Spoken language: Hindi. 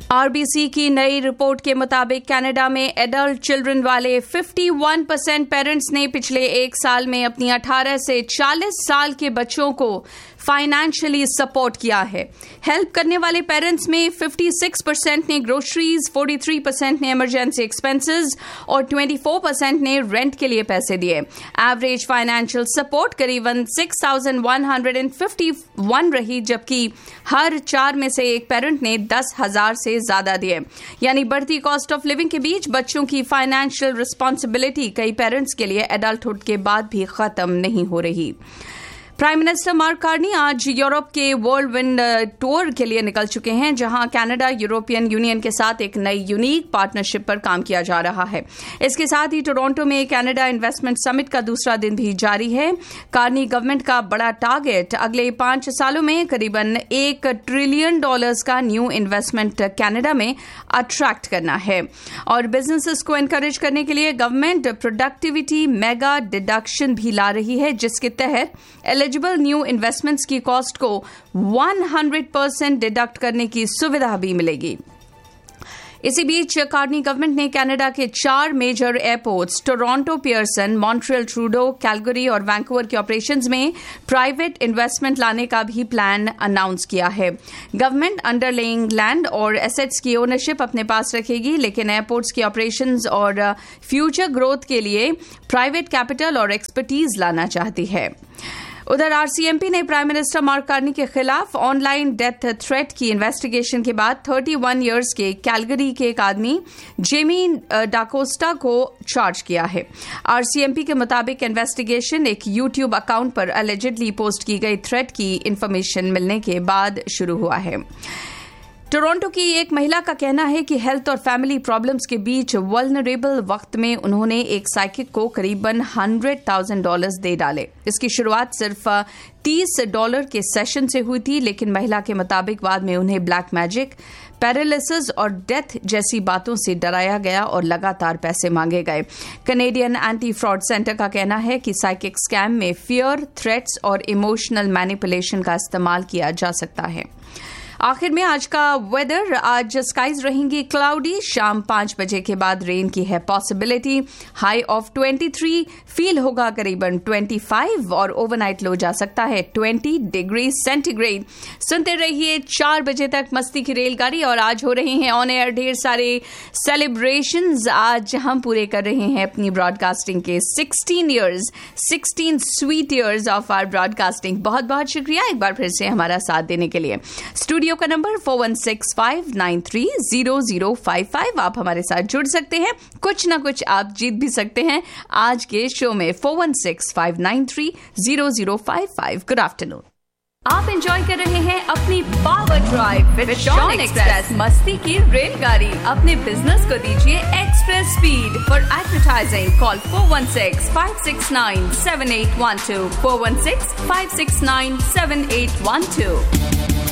आरबीसी की नई रिपोर्ट के मुताबिक कनाडा में एडल्ट चिल्ड्रन वाले 51% पेरेंट्स ने पिछले एक साल में अपनी 18 से 40 साल के बच्चों को फाइनेंशियली सपोर्ट किया है। हेल्प करने वाले पेरेंट्स में 56% ने ग्रोसरीज, 43% ने इमरजेंसी एक्सपेंसेस और 24% ने रेंट के लिए पैसे दिए। एवरेज फाइनेंशियल सपोर्ट करीबन 6,151 रही, जबकि हर 4 में से एक पेरेंट ने 10,000 से ज्यादा दिए। यानी बढ़ती कॉस्ट ऑफ लिविंग के बीच बच्चों की फाइनेंशियल रिस्पॉन्सिबिलिटी कई पेरेंट्स के लिए एडल्टहुड के बाद भी खत्म नहीं हो रही। प्राइम मिनिस्टर मार्क कार्नी आज यूरोप के वर्ल्ड विंड टूर के लिए निकल चुके हैं, जहां कनाडा यूरोपियन यूनियन के साथ एक नई यूनिक पार्टनरशिप पर काम किया जा रहा है। इसके साथ ही टोरंटो में कनाडा इन्वेस्टमेंट समिट का दूसरा दिन भी जारी है। कार्नी गवर्नमेंट का बड़ा टारगेट अगले 5 सालों में करीबन $1 ट्रिलियन का न्यू इन्वेस्टमेंट कनाडा में अट्रैक्ट करना है और बिजनेसेस को एनकरेज करने के लिए गवर्नमेंट प्रोडक्टिविटी मेगा डिडक्शन भी ला रही है, जिसके तहत एलिजिबल न्यू इन्वेस्टमेंट्स की कॉस्ट को 100% डिडक्ट करने की सुविधा भी मिलेगी। इसी बीच कार्नी गवर्नमेंट ने कनाडा के 4 major airports Toronto Pearson, Montreal Trudeau, Calgary और वैंकूवर के ऑपरेशंस में प्राइवेट इन्वेस्टमेंट लाने का भी प्लान अनाउंस किया है। गवर्नमेंट अंडरलेइंग लैंड और एसेट्स की ओनरशिप अपने पास रखेगी, लेकिन एयरपोर्ट्स की ऑपरेशंस और फ्यूचर ग्रोथ के लिए प्राइवेट कैपिटल और एक्सपर्टीज लाना चाहती है। उधर आरसीएमपी ने प्राइम मिनिस्टर मार्क कार्नी के खिलाफ ऑनलाइन डेथ थ्रेट की इन्वेस्टिगेशन के बाद 31 इयर्स के कैलगरी के एक आदमी जेमी डाकोस्टा को चार्ज किया है। आरसीएमपी के मुताबिक इन्वेस्टिगेशन एक यूट्यूब अकाउंट पर एलिजिडली पोस्ट की गई थ्रेट की इन्फॉर्मेशन मिलने के बाद शुरू हुआ है। टोरंटो की एक महिला का कहना है कि हेल्थ और फैमिली प्रॉब्लम्स के बीच वल्नरेबल वक्त में उन्होंने एक साइकिक को करीबन $100,000 दे डाले। इसकी शुरुआत सिर्फ $30 के सेशन से हुई थी, लेकिन महिला के मुताबिक बाद में उन्हें ब्लैक मैजिक, पैरालिसिस और डेथ जैसी बातों से डराया गया और लगातार पैसे मांगे गए। कनेडियन एंटी फ्रॉड सेंटर का कहना है कि साइकिक स्कैम में फियर, थ्रेट्स और इमोशनल मैनिपुलेशन का इस्तेमाल किया जा सकता है। आखिर में आज का वेदर, आज स्काइज रहेंगी क्लाउडी, शाम 5 बजे के बाद रेन की है पॉसिबिलिटी। हाई ऑफ 23, फील होगा करीबन 25 और ओवरनाइट लो जा सकता है 20 डिग्री सेंटीग्रेड। सुनते रहिए 4 बजे तक मस्ती की रेलगाड़ी। और आज हो रहे हैं ऑन एयर ढेर सारे सेलिब्रेशंस। आज हम पूरे कर रहे हैं अपनी ब्रॉडकास्टिंग के 16 sweet years of our broadcasting. बहुत बहुत शुक्रिया एक बार फिर से हमारा साथ देने के लिए। स्टूडियो का नंबर 4165930055। आप हमारे साथ जुड़ सकते हैं, कुछ ना कुछ आप जीत भी सकते हैं आज के शो में। 4165930055। Good afternoon. आप एंजॉय कर रहे हैं अपनी power drive with Shawn express, मस्ती की रेलगाड़ी। अपने बिजनेस को दीजिए express speed. For advertising call 416-569-7812 416-569-7812।